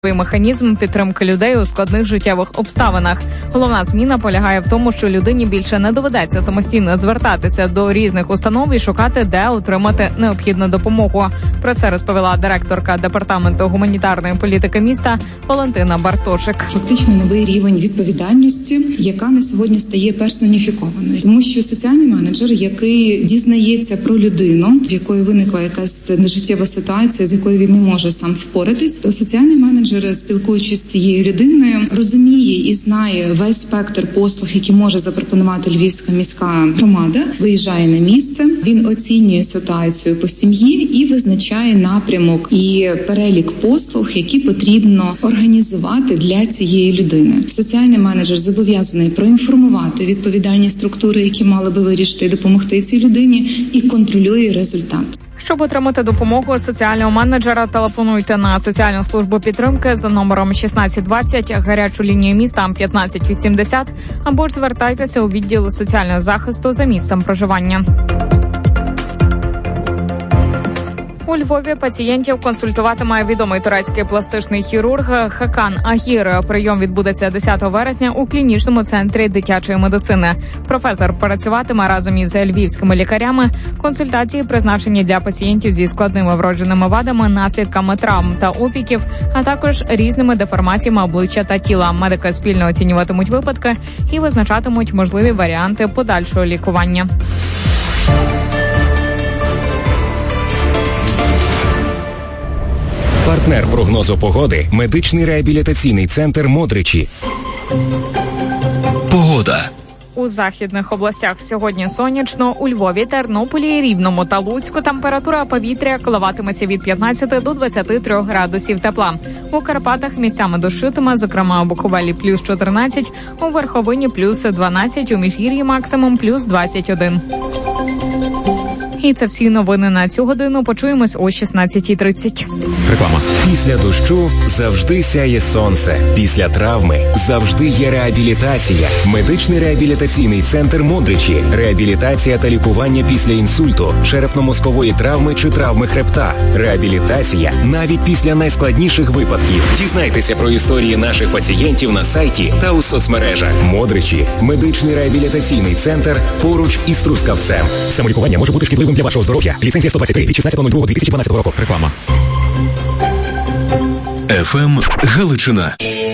механізм підтримки людей у складних життєвих обставинах. Головна зміна полягає в тому, що людині більше не доведеться самостійно звертатися до різних установ і шукати, де отримати необхідну допомогу. Про це розповіла директорка департаменту гуманітарної політики міста Валентина Бартошик. Фактично новий рівень відповідальності, яка на сьогодні стає персоніфікованою. Тому що соціальний менеджер, який дізнається про людину, в якої виникла якась нежиттєва ситуація, з якою він не може сам впоратись, то соціальний менеджер, спілкуючись з цією людиною, розуміє і знає весь спектр послуг, які може запропонувати Львівська міська громада, виїжджає на місце, він оцінює ситуацію по сім'ї і визначає напрямок і перелік послуг, які потрібно організувати для цієї людини. Соціальний менеджер зобов'язаний проінформувати відповідальні структури, які мали би вирішити і допомогти цій людині, і контролює результат. Щоб отримати допомогу соціального менеджера, телефонуйте на соціальну службу підтримки за номером 1620, гарячу лінію міста 1580, або ж звертайтеся у відділ соціального захисту за місцем проживання. У Львові пацієнтів консультуватиме відомий турецький пластичний хірург Хакан Агір. Прийом відбудеться 10 вересня у клінічному центрі дитячої медицини. Професор працюватиме разом із львівськими лікарями. Консультації призначені для пацієнтів зі складними вродженими вадами, наслідками травм та опіків, а також різними деформаціями обличчя та тіла. Медики спільно оцінюватимуть випадки і визначатимуть можливі варіанти подальшого лікування. Партнер прогнозу погоди – медичний реабілітаційний центр «Модричі». Погода. У західних областях сьогодні сонячно, у Львові, Тернополі, Рівному та Луцьку температура повітря коливатиметься від 15 до 23 градусів тепла. У Карпатах місцями дощитиме, зокрема у Буковелі плюс 14, у Верховині плюс 12, у Міжгір'ї максимум плюс 21. І це всі новини на цю годину. Почуємось о 16:30. Реклама. Після дощу завжди сяє сонце. Після травми завжди є реабілітація. Медичний реабілітаційний центр «Модричі». Реабілітація та лікування після інсульту, черепно-мозкової травми чи травми хребта. Реабілітація навіть після найскладніших випадків. Дізнайтеся про історії наших пацієнтів на сайті та у соцмережах. «Модричі» – медичний реабілітаційний центр поруч із Трускавцем. Самолікування може бути шкідливим для вашого здоров'я. Ліцензія 123 від 16.02.2012 року. Реклама. ФМ Галичина.